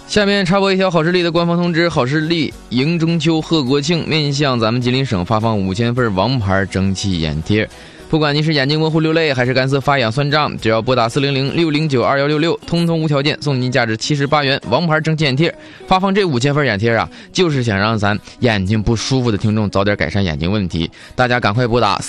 下面插播一条好视力的官方通知：好视力迎中秋贺国庆，面向咱们吉林省发放5000份王牌蒸汽眼贴。不管您是眼睛模糊流泪还是干涩发痒酸胀，只要拨打400-609-2166，通通无条件送您价值78元王牌蒸汽眼贴。发放这5000份眼贴啊，就是想让咱眼睛不舒服的听众早点改善眼睛问题。大家赶快拨打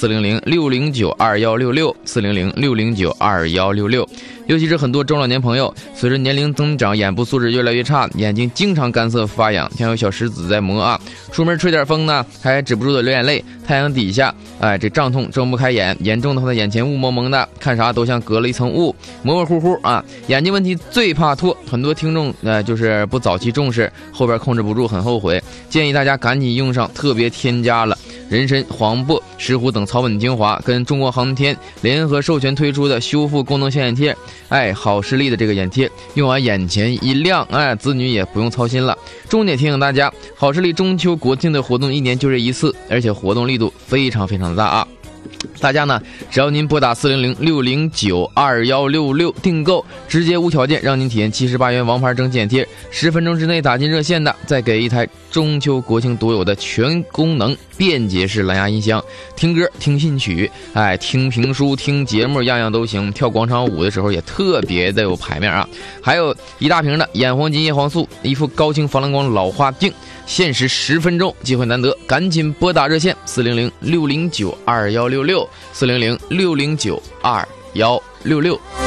400-609-2166，400-609-2166。尤其是很多中老年朋友，随着年龄增长，眼部素质越来越差，眼睛经常干涩发痒，像有小石子在磨啊。出门吹点风呢，还止不住的流眼泪。太阳底下，这胀痛睁不开眼，严重的话呢，眼前雾蒙蒙的，看啥都像隔了一层雾，模模糊糊啊。眼睛问题最怕脱，很多听众就是不早期重视，后边控制不住，很后悔。建议大家赶紧用上特别添加了人参、黄柏、石斛等草本精华，跟中国航天联合授权推出的修复功能性眼贴，好视力的这个眼贴，用完眼前一亮，子女也不用操心了。重点提醒大家，好视力中秋国庆的活动1年就这一次，而且活动力度非常非常的大啊！大家呢，只要您拨打400-609-2166订购，直接无条件让您体验78元王牌蒸汽眼贴，10分钟之内打进热线的，再给一台中秋国庆独有的全功能便捷式蓝牙音箱，听歌、听新曲，听评书、听节目，样样都行。跳广场舞的时候也特别的有排面啊！还有一大瓶的眼黄金叶黄素，一副高清防蓝光老花镜，限时10分钟，机会难得，赶紧拨打热线400-609-2166，400-609-2166。